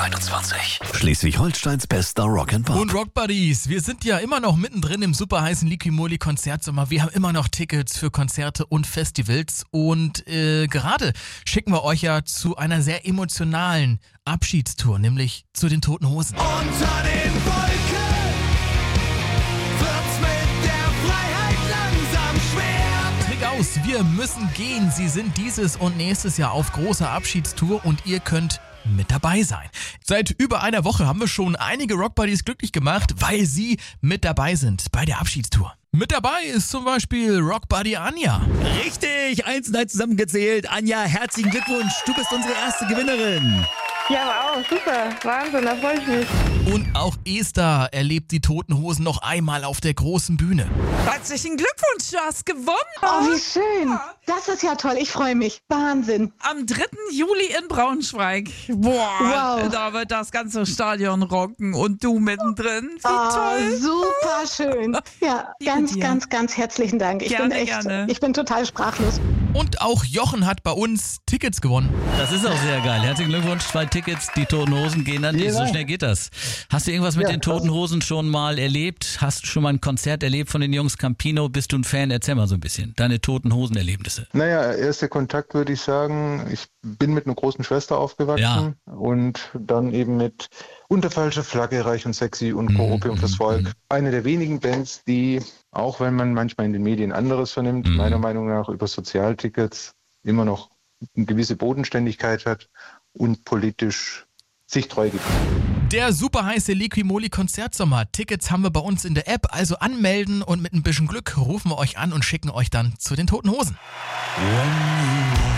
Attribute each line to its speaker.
Speaker 1: 21. Schleswig-Holsteins bester Rock'n'Pop.
Speaker 2: Und Rock Buddies, wir sind ja immer noch mittendrin im super heißen Liqui-Moly Konzertsommer. Wir haben immer noch Tickets für Konzerte und Festivals und gerade schicken wir euch ja zu einer sehr emotionalen Abschiedstour, nämlich zu den Toten Hosen.
Speaker 3: Unter den Wolken wird's mit der Freiheit langsam schwer.
Speaker 2: Trick aus, wir müssen gehen. Sie sind dieses und nächstes Jahr auf großer Abschiedstour und ihr könnt mit dabei sein. Seit über einer Woche haben wir schon einige Rockbuddies glücklich gemacht, weil sie mit dabei sind bei der Abschiedstour. Mit dabei ist zum Beispiel Rockbuddy Anja.
Speaker 4: Richtig, 1 und 1 zusammengezählt. Anja, herzlichen Glückwunsch, du bist unsere erste Gewinnerin.
Speaker 5: Ja, wow, super. Wahnsinn, da freue ich mich.
Speaker 2: Und auch Esther erlebt die Toten Hosen noch einmal auf der großen Bühne.
Speaker 6: Herzlichen Glückwunsch, du hast gewonnen.
Speaker 7: Oh, wie schön. Das ist ja toll. Ich freue mich. Wahnsinn.
Speaker 6: Am 3. Juli in Braunschweig. Boah,
Speaker 7: Wow.
Speaker 6: da wird das ganze Stadion rocken und du mittendrin. Wie toll.
Speaker 7: Super schön. Ja,
Speaker 6: Danke dir.
Speaker 7: ganz herzlichen Dank.
Speaker 6: Gerne.
Speaker 7: Ich bin total sprachlos.
Speaker 2: Und auch Jochen hat bei uns Tickets gewonnen.
Speaker 4: Das ist auch sehr geil. Herzlichen Glückwunsch, 2 Tickets, die Toten Hosen gehen an dich. So schnell geht das. Hast du irgendwas mit den Toten Hosen schon mal erlebt? Hast du schon mal ein Konzert erlebt von den Jungs Campino? Bist du ein Fan? Erzähl mal so ein bisschen. Deine Toten Hosen-Erlebnisse.
Speaker 8: Naja, erster Kontakt würde ich sagen, ich bin mit einer großen Schwester aufgewachsen und dann eben mit Unter falscher Flagge, Reich und Sexy und Co. Opium fürs Volk. Eine der wenigen Bands, die, auch wenn man manchmal in den Medien anderes vernimmt, meiner Meinung nach über Sozialtickets immer noch eine gewisse Bodenständigkeit hat und politisch sich treu gibt.
Speaker 2: Der super heiße Liqui-Moly Konzertsommer. Tickets haben wir bei uns in der App, also anmelden und mit ein bisschen Glück rufen wir euch an und schicken euch dann zu den Toten Hosen.
Speaker 1: When you